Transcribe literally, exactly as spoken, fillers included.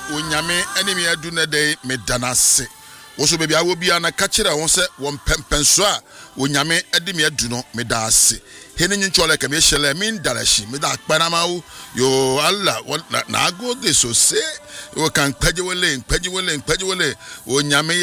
onyame enemy adu na dey medanase wo so bebia wo bia na ka kire ho se wo mpempenso a onyame edi me adu no medase hene nyinchole ka me hyele me ndarashi me da kpanama wo yo Allah na go de so se wo kan kpaje wole kpaje wole kpaje wole onyame